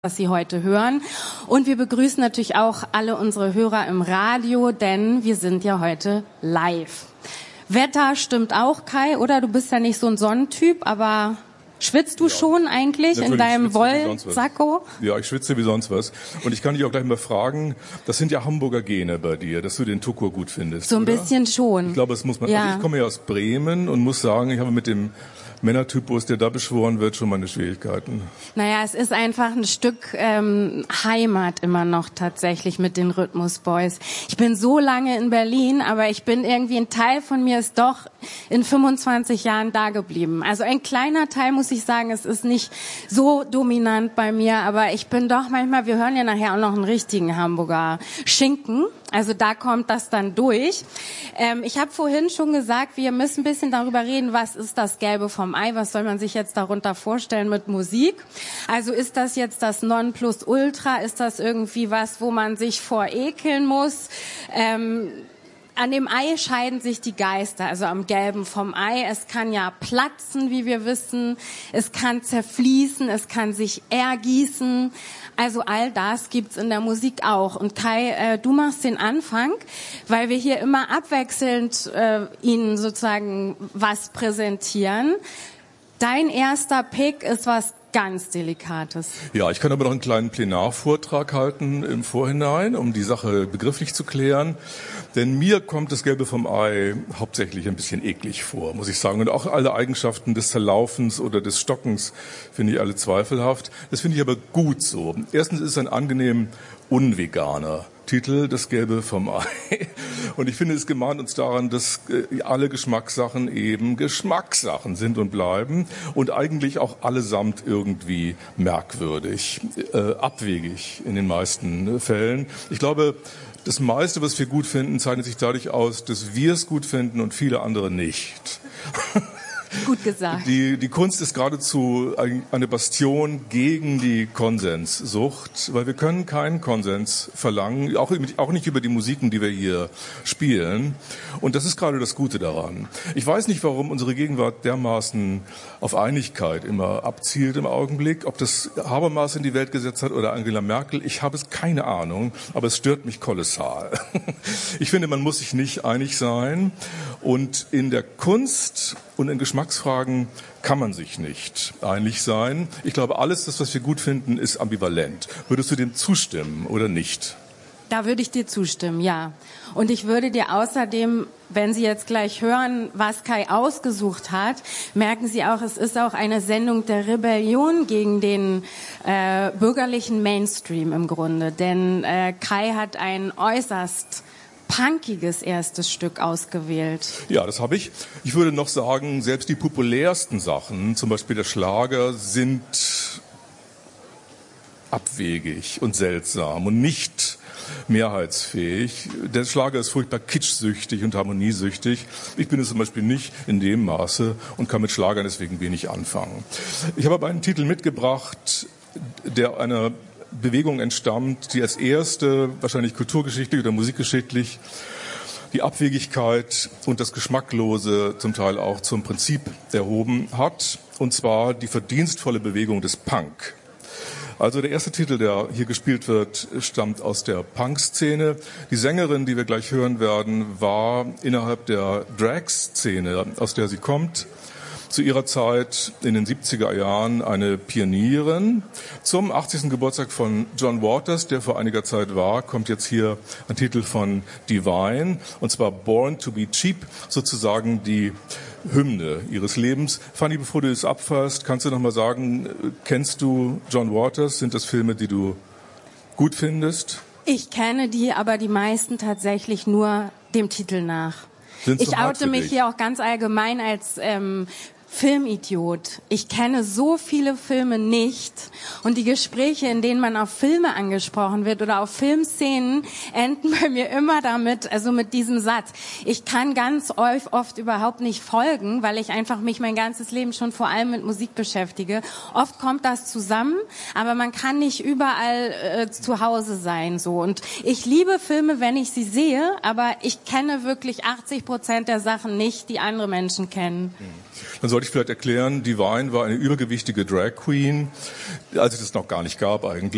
was Sie heute hören. Und wir begrüßen natürlich auch alle unsere Hörer im Radio, denn wir sind ja heute live. Wetter stimmt auch, Kai, oder? Du bist ja nicht so ein Sonnentyp, aber schwitzt du schon eigentlich in deinem Wollsacko? Ja, ich schwitze wie sonst was. Und ich kann dich auch gleich mal fragen, das sind ja Hamburger Gene bei dir, dass du den Tukur gut findest, so ein oder? Bisschen schon. Ich glaube, das muss man. Ja. Also ich komme ja aus Bremen und muss sagen, ich habe mit dem Männertypus, der da beschworen wird, schon meine Schwierigkeiten. Naja, es ist einfach ein Stück Heimat immer noch tatsächlich mit den Rhythmus Boys. Ich bin so lange in Berlin, aber ich bin irgendwie, ein Teil von mir ist doch in 25 Jahren da geblieben. Also ein kleiner Teil, muss ich sagen, es ist nicht so dominant bei mir, aber ich bin doch manchmal, wir hören ja nachher auch noch einen richtigen Hamburger Schinken. Also da kommt das dann durch. Ich habe vorhin schon gesagt, wir müssen ein bisschen darüber reden, was ist das Gelbe vom Ei, was soll man sich jetzt darunter vorstellen mit Musik? Also ist das jetzt das Nonplusultra, ist das irgendwie was, wo man sich vor ekeln muss? An dem Ei scheiden sich die Geister, also am Gelben vom Ei. Es kann ja platzen, wie wir wissen. Es kann zerfließen, es kann sich ergießen. Also all das gibt's in der Musik auch. Und Kai, du machst den Anfang, weil wir hier immer abwechselnd Ihnen sozusagen was präsentieren. Dein erster Pick ist was ganz Delikates. Ja, ich kann aber noch einen kleinen Plenarvortrag halten im Vorhinein, um die Sache begrifflich zu klären. Denn mir kommt das Gelbe vom Ei hauptsächlich ein bisschen eklig vor, muss ich sagen. Und auch alle Eigenschaften des Zerlaufens oder des Stockens finde ich alle zweifelhaft. Das finde ich aber gut so. Erstens ist es ein angenehm unveganer Titel, das Gelbe vom Ei. Und ich finde, es gemahnt uns daran, dass alle Geschmackssachen eben Geschmackssachen sind und bleiben und eigentlich auch allesamt irgendwie merkwürdig, abwegig in den meisten Fällen. Ich glaube, das meiste, was wir gut finden, zeichnet sich dadurch aus, dass wir es gut finden und viele andere nicht. Gut gesagt. Die Kunst ist geradezu eine Bastion gegen die Konsenssucht, weil wir können keinen Konsens verlangen, auch nicht über die Musiken, die wir hier spielen. Und das ist gerade das Gute daran. Ich weiß nicht, warum unsere Gegenwart dermaßen auf Einigkeit immer abzielt im Augenblick, ob das Habermas in die Welt gesetzt hat oder Angela Merkel. Ich habe es keine Ahnung, aber es stört mich kolossal. Ich finde, man muss sich nicht einig sein. Und in der Kunst und in Geschmacksfragen kann man sich nicht einig sein. Ich glaube, alles, das, was wir gut finden, ist ambivalent. Würdest du dem zustimmen oder nicht? Da würde ich dir zustimmen, ja. Und ich würde dir außerdem, wenn Sie jetzt gleich hören, was Kai ausgesucht hat, merken Sie auch, es ist auch eine Sendung der Rebellion gegen den bürgerlichen Mainstream im Grunde. Denn Kai hat ein äußerst punkiges erstes Stück ausgewählt. Ja, das habe ich. Ich würde noch sagen, selbst die populärsten Sachen, zum Beispiel der Schlager, sind abwegig und seltsam und nicht mehrheitsfähig. Der Schlager ist furchtbar kitschsüchtig und harmoniesüchtig. Ich bin es zum Beispiel nicht in dem Maße und kann mit Schlagern deswegen wenig anfangen. Ich habe aber einen Titel mitgebracht, der einer Bewegung entstammt, die als erste, wahrscheinlich kulturgeschichtlich oder musikgeschichtlich, die Abwegigkeit und das Geschmacklose zum Teil auch zum Prinzip erhoben hat, und zwar die verdienstvolle Bewegung des Punk. Also der erste Titel, der hier gespielt wird, stammt aus der Punk-Szene. Die Sängerin, die wir gleich hören werden, war innerhalb der Drag-Szene, aus der sie kommt, zu ihrer Zeit in den 70er Jahren eine Pionierin. Zum 80. Geburtstag von John Waters, der vor einiger Zeit war, kommt jetzt hier ein Titel von Divine, und zwar Born to be Cheap, sozusagen die Hymne ihres Lebens. Fanny, bevor du es abfasst, kannst du noch mal sagen, kennst du John Waters? Sind das Filme, die du gut findest? Ich kenne die, aber die meisten tatsächlich nur dem Titel nach. Ich oute mich hier auch ganz allgemein als Filmidiot. Ich kenne so viele Filme nicht, und die Gespräche, in denen man auf Filme angesprochen wird oder auf Filmszenen, enden bei mir immer damit, also mit diesem Satz. Ich kann ganz oft überhaupt nicht folgen, weil ich einfach mich mein ganzes Leben schon vor allem mit Musik beschäftige. Oft kommt das zusammen, aber man kann nicht überall zu Hause sein, so. Und ich liebe Filme, wenn ich sie sehe, aber ich kenne wirklich 80% der Sachen nicht, die andere Menschen kennen. Dann sollte ich vielleicht erklären, Divine war eine übergewichtige Drag Queen, als es das noch gar nicht gab eigentlich.